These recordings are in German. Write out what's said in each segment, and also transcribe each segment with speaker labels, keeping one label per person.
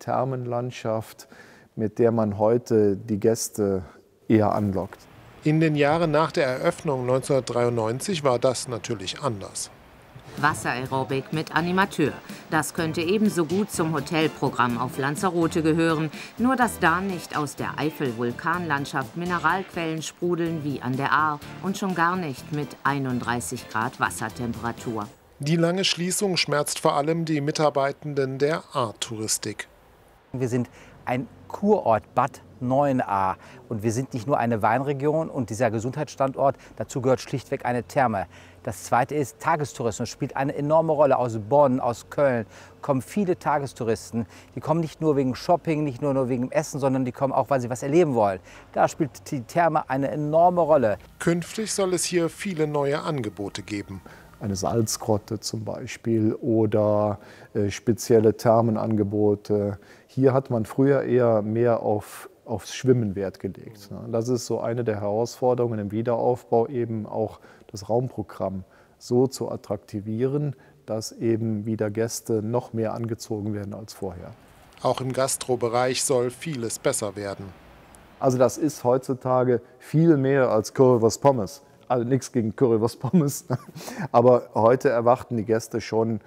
Speaker 1: Thermenlandschaft, mit der man heute die Gäste eher anlockt.
Speaker 2: In den Jahren nach der Eröffnung 1993 war das natürlich anders.
Speaker 3: Wasseraerobik mit Animateur. Das könnte ebenso gut zum Hotelprogramm auf Lanzarote gehören, nur dass da nicht aus der Eifel-Vulkanlandschaft Mineralquellen sprudeln wie an der Ahr und schon gar nicht mit 31 Grad Wassertemperatur.
Speaker 2: Die lange Schließung schmerzt vor allem die Mitarbeitenden der Ahr-Touristik.
Speaker 4: Wir sind ein Kurort Bad Neuenahr und wir sind nicht nur eine Weinregion und dieser Gesundheitsstandort, dazu gehört schlichtweg eine Therme. Das Zweite ist, Tagestourismus spielt eine enorme Rolle. Aus Bonn, aus Köln kommen viele Tagestouristen. Die kommen nicht nur wegen Shopping, nicht nur wegen Essen, sondern die kommen auch, weil sie was erleben wollen. Da spielt die Therme eine enorme Rolle.
Speaker 2: Künftig soll es hier viele neue Angebote geben.
Speaker 1: Eine Salzgrotte zum Beispiel oder spezielle Thermenangebote. Hier hat man früher eher mehr aufs Schwimmen Wert gelegt. Das ist so eine der Herausforderungen im Wiederaufbau, eben auch das Raumprogramm so zu attraktivieren, dass eben wieder Gäste noch mehr angezogen werden als vorher.
Speaker 2: Auch im Gastrobereich soll vieles besser werden.
Speaker 1: Also das ist heutzutage viel mehr als Currywurst Pommes. Also nichts gegen Currywurst Pommes, aber heute erwarten die Gäste schon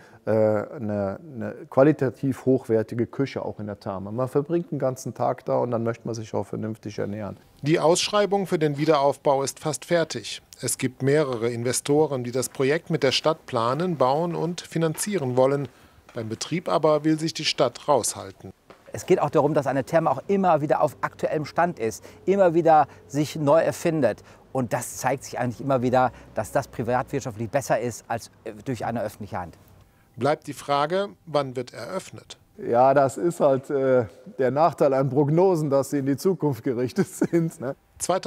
Speaker 1: eine qualitativ hochwertige Küche auch in der Therme. Man verbringt den ganzen Tag da und dann möchte man sich auch vernünftig ernähren.
Speaker 2: Die Ausschreibung für den Wiederaufbau ist fast fertig. Es gibt mehrere Investoren, die das Projekt mit der Stadt planen, bauen und finanzieren wollen. Beim Betrieb aber will sich die Stadt raushalten.
Speaker 4: Es geht auch darum, dass eine Therme auch immer wieder auf aktuellem Stand ist, immer wieder sich neu erfindet. Und das zeigt sich eigentlich immer wieder, dass das privatwirtschaftlich besser ist als durch eine öffentliche Hand.
Speaker 2: Bleibt die Frage, wann wird eröffnet?
Speaker 1: Ja, das ist halt der Nachteil an Prognosen, dass sie in die Zukunft gerichtet sind. Ne?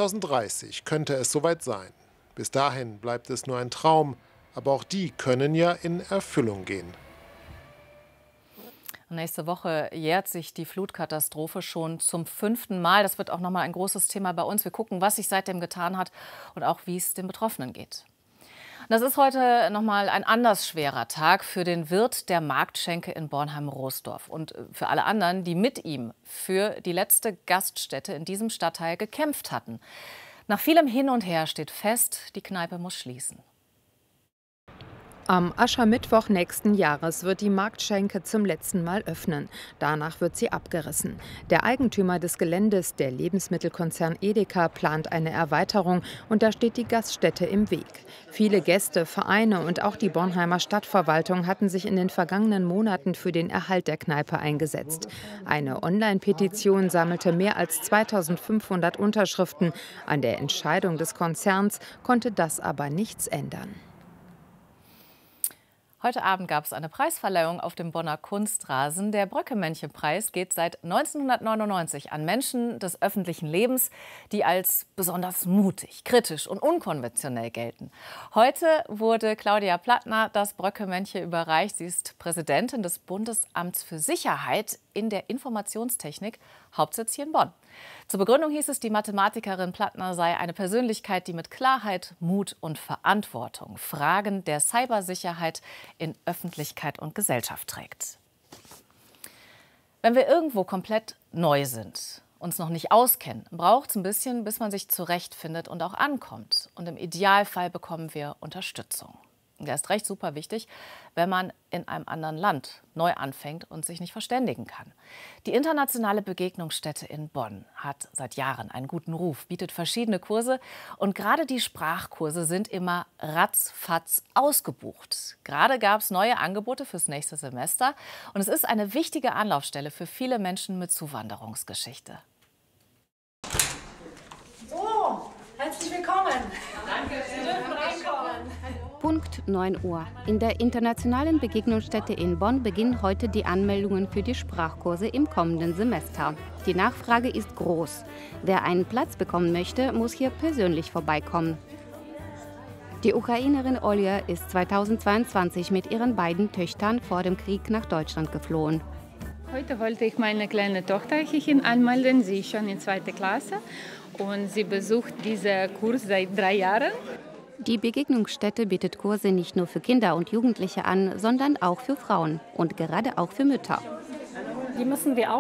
Speaker 2: 2030 könnte es soweit sein. Bis dahin bleibt es nur ein Traum, aber auch die können ja in Erfüllung gehen.
Speaker 5: Nächste Woche jährt sich die Flutkatastrophe schon zum 5. Mal. Das wird auch noch mal ein großes Thema bei uns. Wir gucken, was sich seitdem getan hat und auch, wie es den Betroffenen geht. Das ist heute noch mal ein anders schwerer Tag für den Wirt der Marktschenke in Bornheim-Roßdorf und für alle anderen, die mit ihm für die letzte Gaststätte in diesem Stadtteil gekämpft hatten. Nach vielem Hin und Her steht fest, die Kneipe muss schließen.
Speaker 6: Am Aschermittwoch nächsten Jahres wird die Marktschenke zum letzten Mal öffnen. Danach wird sie abgerissen. Der Eigentümer des Geländes, der Lebensmittelkonzern Edeka, plant eine Erweiterung und da steht die Gaststätte im Weg. Viele Gäste, Vereine und auch die Bornheimer Stadtverwaltung hatten sich in den vergangenen Monaten für den Erhalt der Kneipe eingesetzt. Eine Online-Petition sammelte mehr als 2500 Unterschriften. An der Entscheidung des Konzerns konnte das aber nichts ändern.
Speaker 5: Heute Abend gab es eine Preisverleihung auf dem Bonner Kunstrasen. Der Bröcke-Männchen-Preis geht seit 1999 an Menschen des öffentlichen Lebens, die als besonders mutig, kritisch und unkonventionell gelten. Heute wurde Claudia Plattner das Bröcke-Männchen überreicht. Sie ist Präsidentin des Bundesamts für Sicherheit in der Informationstechnik, Hauptsitz hier in Bonn. Zur Begründung hieß es, die Mathematikerin Plattner sei eine Persönlichkeit, die mit Klarheit, Mut und Verantwortung Fragen der Cybersicherheit in Öffentlichkeit und Gesellschaft trägt. Wenn wir irgendwo komplett neu sind, uns noch nicht auskennen, braucht es ein bisschen, bis man sich zurechtfindet und auch ankommt. Und im Idealfall bekommen wir Unterstützung. Der ist recht super wichtig, wenn man in einem anderen Land neu anfängt und sich nicht verständigen kann. Die internationale Begegnungsstätte in Bonn hat seit Jahren einen guten Ruf, bietet verschiedene Kurse und gerade die Sprachkurse sind immer ratzfatz ausgebucht. Gerade gab es neue Angebote fürs nächste Semester und es ist eine wichtige Anlaufstelle für viele Menschen mit Zuwanderungsgeschichte.
Speaker 7: So, herzlich willkommen. Danke, Sie dürfen reinkommen.
Speaker 8: Punkt 9 Uhr. In der internationalen Begegnungsstätte in Bonn beginnen heute die Anmeldungen für die Sprachkurse im kommenden Semester. Die Nachfrage ist groß. Wer einen Platz bekommen möchte, muss hier persönlich vorbeikommen. Die Ukrainerin Olja ist 2022 mit ihren beiden Töchtern vor dem Krieg nach Deutschland geflohen.
Speaker 9: Heute wollte ich meine kleine Tochter hierhin anmelden. Sie ist schon in 2. Klasse und sie besucht diesen Kurs seit 3 Jahren.
Speaker 8: Die Begegnungsstätte bietet Kurse nicht nur für Kinder und Jugendliche an, sondern auch für Frauen und gerade auch für Mütter.
Speaker 7: Die müssen wir auch